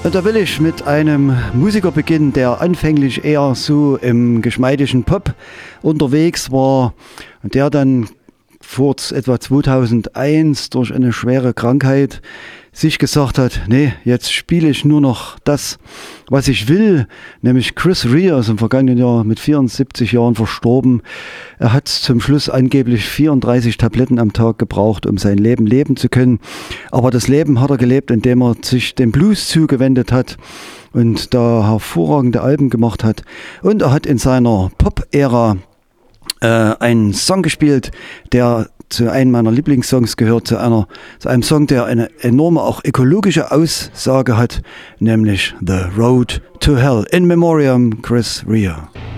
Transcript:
Da will ich mit einem Musiker beginnen, der anfänglich eher so im geschmeidigen Pop unterwegs war und der dann vor etwa 2001 durch eine schwere Krankheit sich gesagt hat, nee, jetzt spiele ich nur noch das, was ich will, nämlich Chris Rea ist im vergangenen Jahr mit 74 Jahren verstorben. Er hat zum Schluss angeblich 34 Tabletten am Tag gebraucht, um sein Leben leben zu können. Aber das Leben hat er gelebt, indem er sich dem Blues zugewendet hat und da hervorragende Alben gemacht hat. Und er hat in seiner Pop-Ära einen Song gespielt, der zu einem meiner Lieblingssongs gehört, zu einem Song, der eine enorme, auch ökologische Aussage hat, nämlich The Road to Hell. In Memoriam, Chris Rea.